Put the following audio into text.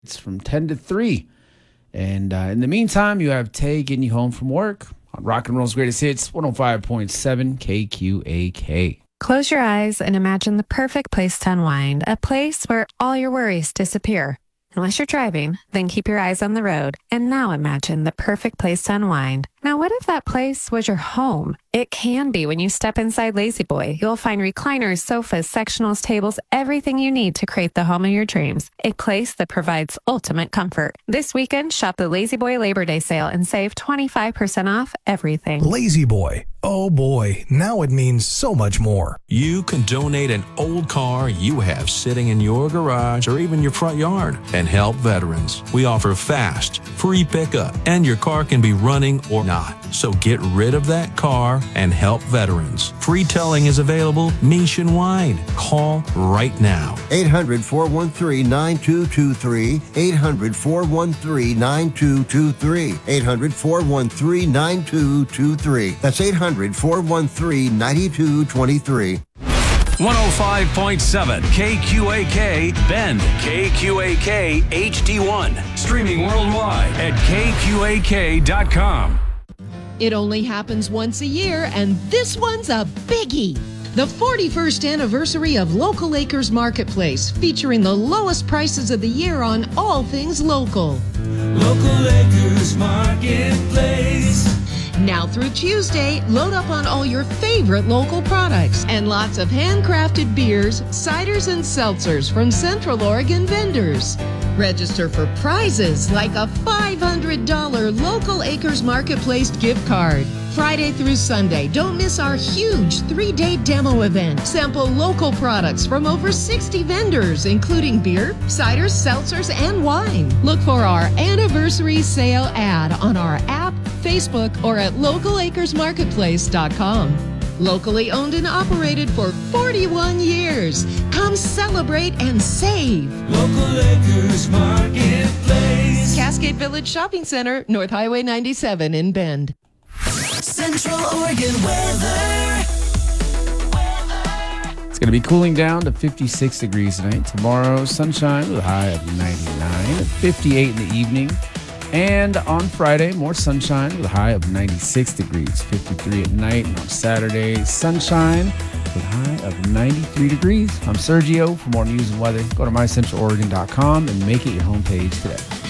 It's from 10 to 3. And in the meantime, you have Tay getting you home from work on Rock and Roll's Greatest Hits, 105.7 KQAK. Close your eyes and imagine the perfect place to unwind, a place where all your worries disappear. Unless you're driving, then keep your eyes on the road. And now imagine the perfect place to unwind. Now, what if that place was your home? It can be when you step inside Lazy Boy. You'll find recliners, sofas, sectionals, tables, everything you need to create the home of your dreams. A place that provides ultimate comfort. This weekend, shop the Lazy Boy Labor Day sale and save 25% off everything. Lazy Boy. Oh boy, now it means so much more. You can donate an old car you have sitting in your garage or even your front yard and help veterans. We offer fast, free pickup, and your car can be running or not. So get rid of that car and help veterans. Free towing is available nationwide. Call right now. 800-413-9223. 800-413-9223. 800-413-9223. That's 800-413-9223. 105.7 KQAK Bend, KQAK HD1. Streaming worldwide at KQAK.com. It only happens once a year, and this one's a biggie. The 41st anniversary of Local Acres Marketplace, featuring the lowest prices of the year on all things local. Local Acres Marketplace. Now through Tuesday, load up on all your favorite local products and lots of handcrafted beers, ciders, and seltzers from Central Oregon vendors. Register for prizes like a $500 Local Acres Marketplace gift card. Friday through Sunday, don't miss our huge 3-day demo event. Sample local products from over 60 vendors, including beer, ciders, seltzers, and wine. Look for our anniversary sale ad on our app, Facebook, or at localacresmarketplace.com. Locally owned and operated for 41 years. Come celebrate and save. Local Acres Marketplace. Cascade Village Shopping Center, North Highway 97 in Bend. Central Oregon weather. It's going to be cooling down to 56 degrees tonight. Tomorrow, sunshine with a high of 99, 58 in the evening. And on Friday, more sunshine with a high of 96 degrees, 53 at night. And on Saturday, sunshine with a high of 93 degrees. I'm Sergio. For more news and weather, go to mycentraloregon.com and make it your homepage today.